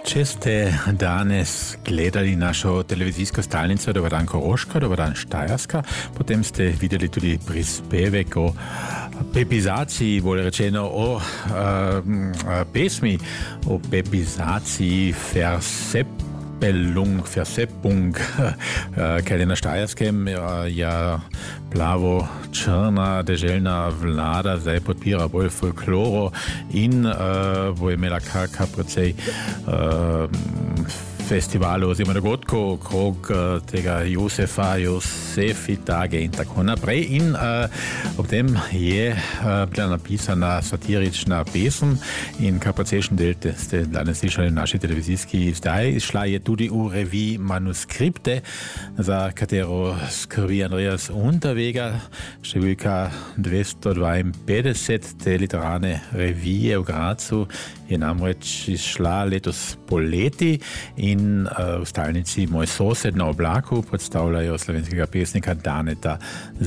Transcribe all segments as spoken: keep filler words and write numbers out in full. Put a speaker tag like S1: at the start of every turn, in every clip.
S1: Če ste danes gledali našo televizijsko stalnico Dobar dan Koroška, Dobar dan Štajerska, potem ste videli tudi prispevek o pepizaciji, bolje rečeno o uh, pesmi, o pepizaciji Versep. Versepelung, Versepung, kaj je na Štajerskem, ja, plavo-črna deželna vlada zdaj podpira bolj folkloro in uh, bo imela kar, kar precej uh, festivalov oziroma dogodkov okrog uh, tega Josefa, Josefitage in tako naprej. In uh, ob tem je uh, bila napisana satirična pesem in kar precejšen del ste danes slišali v naši televizijski izdaji. Šla je tudi v reviji Manuskripte, za katero skrbi Andreas Unterweger, številka dvesto dvainpetdeset te literarne revije v Gracu je namreč izšla letos poleti in uh, v stalnici Moj sosed na oblaku predstavljajo slovenskega pesnika Daneta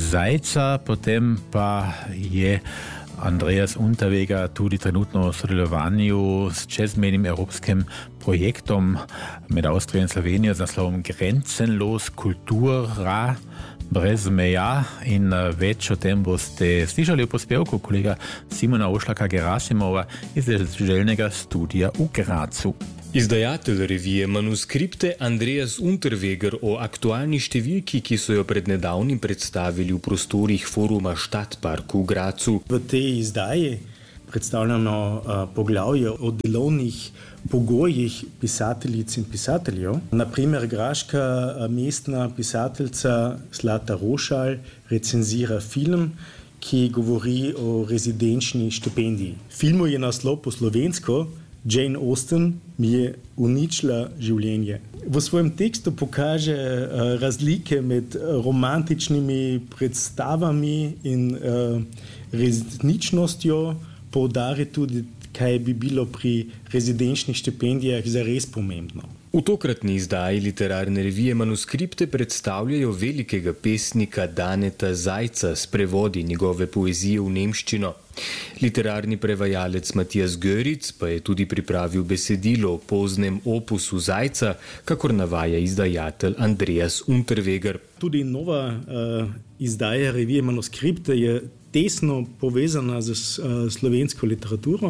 S1: Zajca, potem pa je Andreas Unterweger tudi trenutno v sodelovanju s čezmejnim evropskim projektom med Avstrijo in Slovenijo z naslovom Grenzenlos kultura brez meja in več o tem boste slišali v prispevku kolega Simona Ošlaka-Gerasimova iz deželnega studia v Gracu.
S2: Izdajatelj revije Manuskripte Andreas Unterweger o aktualni številki, ki so jo pred nedavnim predstavili v prostorih foruma Stadtpark v Gracu.
S3: V tej izdaji predstavljamo uh, poglavje o delovnih pogojih pisateljic in pisateljev. Naprimer, graška mestna pisateljica Zlata Rošalj recenzira film, ki govori o rezidenčni štipendiji. Filmu je naslov po slovensko Jane Austen mi je uničila življenje. V svojem tekstu pokaže uh, razlike med romantičnimi predstavami in uh, resničnostjo, poudari tudi, kaj bi bilo pri rezidenčnih štipendijah zares pomembno.
S2: V tokratni izdaji literarne revije Manuskripte predstavljajo velikega pesnika Daneta Zajca s prevodi njegove poezije v nemščino. Literarni prevajalec Matijas Göric pa je tudi pripravil besedilo o poznem opusu Zajca, kakor navaja izdajatelj Andreas Unterweger.
S3: Tudi nova uh, izdaja revije Manuskripte je tesno povezana z uh, slovensko literaturo.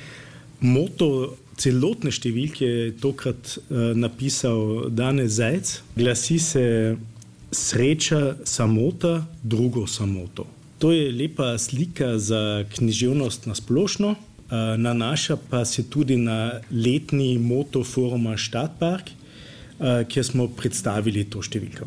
S3: Moto celotne številke je tokrat uh, napisal Danez Zajc. Glasi se Sreča, samota, drugo samoto. To je lepa slika za književnost na splošno, uh, nanaša pa se tudi na letni moto foruma Stadtpark, uh, kjer smo predstavili to številko.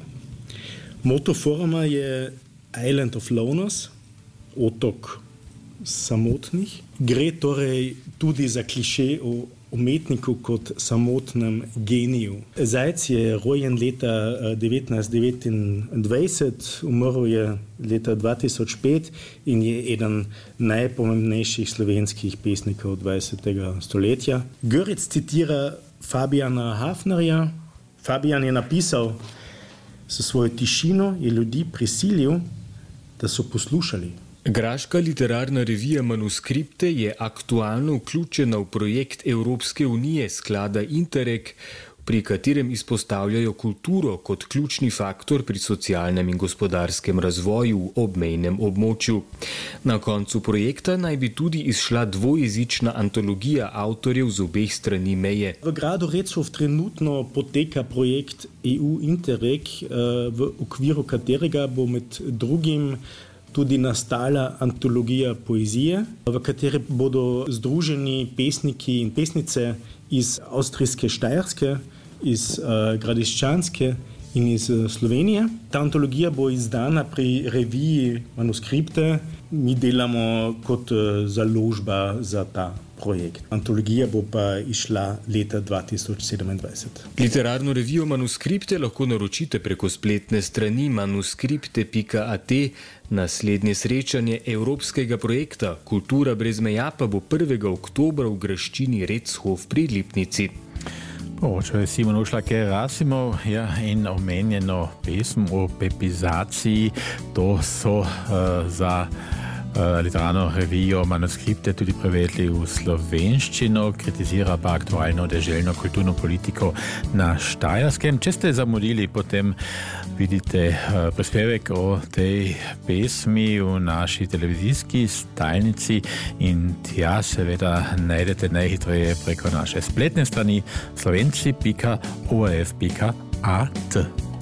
S3: Moto foruma je Island of Loners, otok samotnih. Gre torej tudi za kliše o umetniku kot samotnem geniju. Zajc je rojen leta devetnajststo devetindvajset, umrl je leta dva tisoč pet in je eden najpomembnejših slovenskih pesnikov dvajsetega stoletja. Göric citira Fabiana Hafnerja. Fabian je napisal, s svojo tišino je ljudi prisilil, da so poslušali.
S2: Graška literarna revija Manuskripte je aktualno vključena v projekt Evropske unije sklada Interreg, pri katerem izpostavljajo kulturo kot ključni faktor pri socialnem in gospodarskem razvoju v obmejnem območju. Na koncu projekta naj bi tudi izšla dvojezična antologija avtorjev z obeh strani meje.
S3: V gradu Recov trenutno poteka projekt E U Interreg, v okviru katerega bo med drugim tudi nastala antologija poezije, v kateri bodo združeni pesniki in pesnice iz avstrijske Štajerske, iz uh, Gradiščanske in iz uh, Slovenije. Ta antologija bo izdana pri reviji Manuskripte. Mi delamo kot uh, založba za ta projekt. Antologija bo pa išla leta dva tisoč sedemindvajset.
S2: Literarno revijo Manuskripte lahko naročite preko spletne strani manuskripte pika a te. Naslednje srečanje evropskega projekta Kultura brez meja pa bo prvega oktobra v graščini Rechof pri Lipnici.
S1: Poročal je Simon Ošlak-Gerasimov, ja, in omenjeno pesem o pepizaciji, to so uh, za literarno revijo Manuskripte tudi prevedli v slovenščino, kritizira pa aktualno deželno kulturno politiko na Štajerskem. Če ste zamudili, potem vidite prispevek o tej pesmi v naši televizijski stalnici in tja seveda najdete najhitreje preko naše spletne strani slovenci pika o r f pika a t.